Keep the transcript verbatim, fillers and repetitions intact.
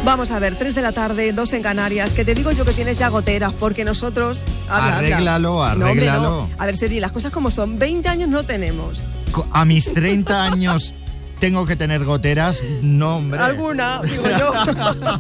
Vamos a ver, tres de la tarde, dos en Canarias, que te digo yo que tienes ya goteras, porque nosotros... Habla, arréglalo, habla. arréglalo. No, hombre, no. A ver, Sergi, las cosas como son, veinte años no tenemos. A mis treinta años tengo que tener goteras, no, hombre. Alguna, digo yo.